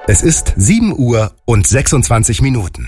Es ist 7:26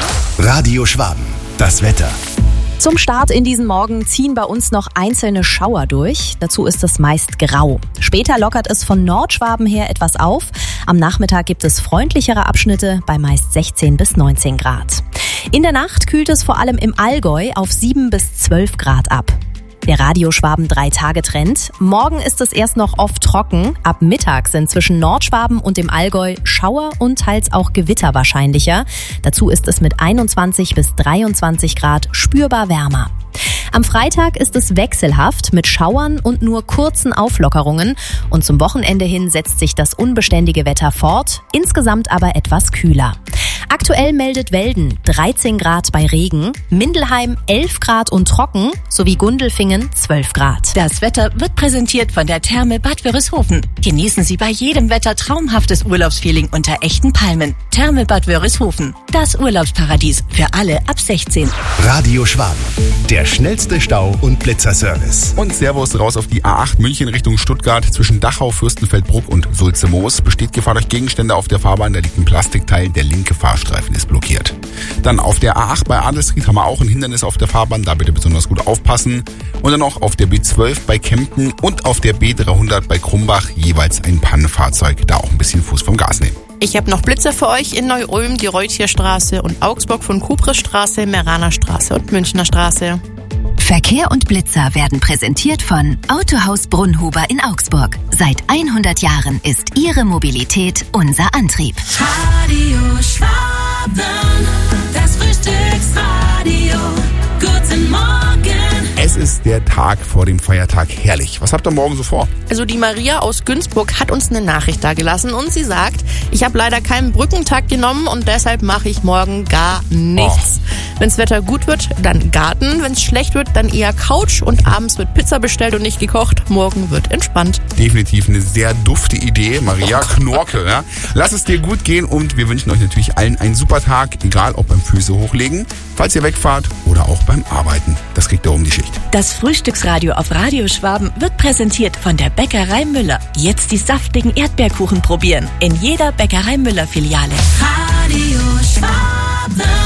Radio Schwaben, das Wetter. Zum Start in diesen Morgen ziehen bei uns noch einzelne Schauer durch. Dazu ist es meist grau. Später lockert es von Nordschwaben her etwas auf. Am Nachmittag gibt es freundlichere Abschnitte bei meist 16 bis 19 Grad. In der Nacht kühlt es vor allem im Allgäu auf 7 bis 12 Grad ab. Der Radio Schwaben 3-Tage-Trend. Morgen ist es erst noch oft trocken. Ab Mittag sind zwischen Nordschwaben und dem Allgäu Schauer und teils auch Gewitter wahrscheinlicher. Dazu ist es mit 21 bis 23 Grad spürbar wärmer. Am Freitag ist es wechselhaft mit Schauern und nur kurzen Auflockerungen. Und zum Wochenende hin setzt sich das unbeständige Wetter fort, insgesamt aber etwas kühler. Aktuell meldet Welden 13 Grad bei Regen, Mindelheim 11 Grad und trocken sowie Gundelfingen 12 Grad. Das Wetter wird präsentiert von der Therme Bad Wörishofen. Genießen Sie bei jedem Wetter traumhaftes Urlaubsfeeling unter echten Palmen. Therme Bad Wörishofen, das Urlaubsparadies für alle ab 16. Radio Schwaben, der schnellste Stau- und Blitzerservice. Und Servus raus auf die A8 München Richtung Stuttgart. Zwischen Dachau, Fürstenfeldbruck und Sulze-Moos besteht Gefahr durch Gegenstände auf der Fahrbahn. Da liegt ein Plastikteil, der linke Fahrstreifen ist blockiert. Dann auf der A8 bei Adelsried haben wir auch ein Hindernis auf der Fahrbahn. Da bitte besonders gut aufpassen. Und dann noch auf der B12 bei Kempten und auf der B300 bei Krumbach jeweils ein Pannenfahrzeug. Da auch ein bisschen Fuß vom Gas nehmen. Ich habe noch Blitzer für euch in Neu-Ulm, die Reuthierstraße und Augsburg von Kubrisstraße, Meraner Straße und Münchner Straße. Verkehr und Blitzer werden präsentiert von Autohaus Brunnhuber in Augsburg. Seit 100 Jahren ist Ihre Mobilität unser Antrieb. Radio Schwaben, das Frühstücksradio. Guten Morgen. Es ist der Tag vor dem Feiertag. Herrlich. Was habt ihr morgen so vor? Also die Maria aus Günzburg hat uns eine Nachricht dagelassen und sie sagt, ich habe leider keinen Brückentag genommen und deshalb mache ich morgen gar nichts. Wenn's Wetter gut wird, dann Garten. Wenn's schlecht wird, dann eher Couch und abends wird Pizza bestellt und nicht gekocht. Morgen wird entspannt. Definitiv eine sehr dufte Idee, Maria Knorke. Ja? Lass es dir gut gehen und wir wünschen euch natürlich allen einen super Tag, egal ob beim Füße hochlegen, falls ihr wegfahrt oder auch beim Arbeiten. Das kriegt ihr um die Schicht. Das Frühstücksradio auf Radio Schwaben wird präsentiert von der Bäckerei Müller. Jetzt die saftigen Erdbeerkuchen probieren. In jeder Bäckerei Müller Filiale. Radio Schwaben.